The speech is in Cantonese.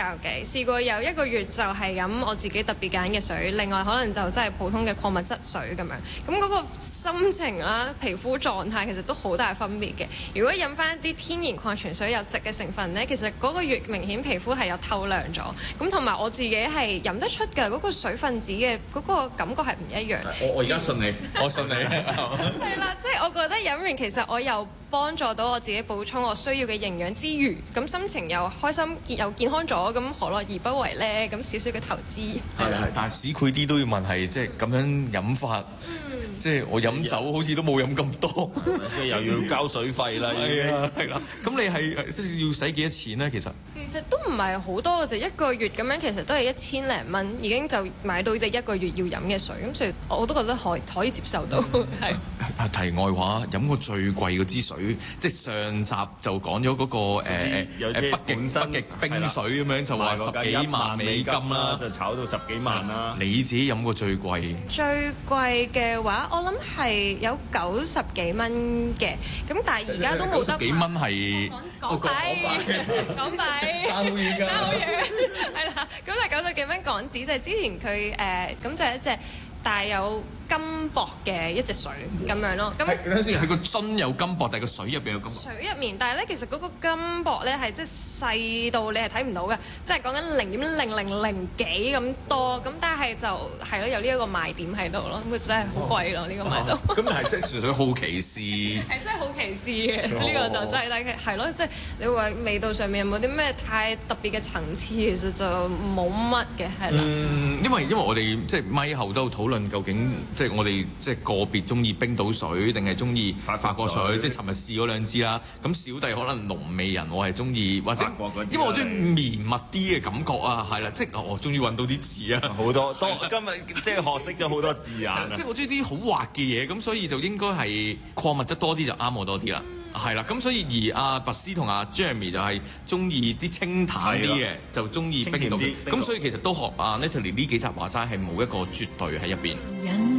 嘅，試過有1個月就係飲我自己特別揀嘅水，另外可能就真係普通嘅礦物質水咁樣。咁嗰個心情啦、皮膚狀態其實都好大分別嘅。如果飲翻啲天然礦泉水有矽嘅成分呢，其實嗰個月明顯皮膚係有透亮咗。咁同埋我自己係飲得出嘅嗰個水分子嘅嗰個感覺係唔一樣。 我而家信你，我信你。 係啦，即係我覺得飲完其實我又幫助到我自己補充我需要嘅營養之餘，咁心情又開心又健康咗，咁何樂而不為呢？咁少少嘅投資係啦。 但係市儈啲都要問係即係咁樣飲法。即係我飲酒好似都冇飲咁多， 即係又要交水費啦。 係啦。咁你係即係要使幾多錢呢？ 其實都唔係好多嘅，就1個月咁樣，其實都係1000零蚊，已經就買到你1個月要飲嘅水，咁所以我都覺得可以接受到。係。 題外話，飲過最貴嗰支水，即係上集就講咗嗰個北極冰水咁樣，就話10幾萬美金啦， 就炒到10幾萬啦。 你自己飲過最貴？ 最貴嘅話，我諗係有90幾蚊嘅，咁但係而家都冇得。90 幾蚊係港幣， 爭好遠㗎， 爭好遠，係啦，咁就90幾蚊港紙，就係之前佢咁就係一隻帶有金箔嘅一隻水咁樣咯。咁等陣先，係個樽有金箔，但係個水入邊有金箔。 水入面，但係咧其實嗰個金箔咧係即係細到你係睇唔到嘅，即係講緊0.0000幾咁多。咁但係就係咯，有呢一個賣點喺度咯。咁佢真係好貴咯，呢個賣到。 咁係即係純粹好奇事。 係真係好奇事嘅，呢個就真係，但係係咯，即係你話味道上面有冇啲咩太特別嘅層次，其實就冇乜嘅，係啦。 因為我哋即係咪後都有討論究竟。即係我哋即係個別中意冰島水定係中意法國水，即係尋日試嗰2支啦。咁小弟可能濃味人，我係中意或者因為我中意綿密啲嘅感覺啊，係啦，即係我終於揾到啲字啊， 好多今日即係學識咗好多字眼。 即係我中意啲好滑嘅嘢，咁所以就應該係礦物質多啲就啱我多啲啦。係啦，咁所以而阿拔斯同阿 Jeremy 就係中意啲清淡啲嘅，就中意冰島啲。咁所以其實都學阿 Natalie 呢幾集話齋係冇一個絕對喺入邊。